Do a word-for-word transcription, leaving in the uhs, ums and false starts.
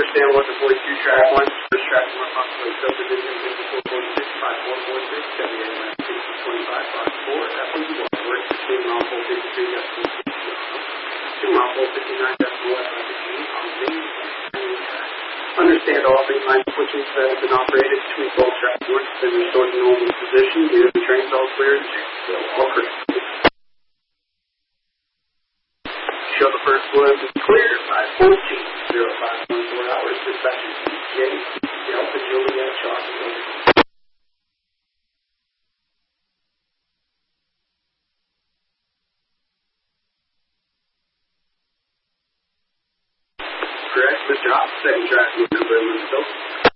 understand what the forty-two track one, first track one, possibly subdivision, fifty-four forty-six, five four four six, W A M sixty twenty-five, box four, F one two one, work between mile four fifty-three, decimal six, to mile four fifty-nine, decimal F fifteen, on main track. Understand all three line switches that have been operated between both track one, then restored to normal position, near the train's all clear, and still all correct. Show the first one is clear by fourteen zero five one four hours. Dispatcher C J Delta Juliet Charlie. Correct, Mister Ops, second track, number Minnesota.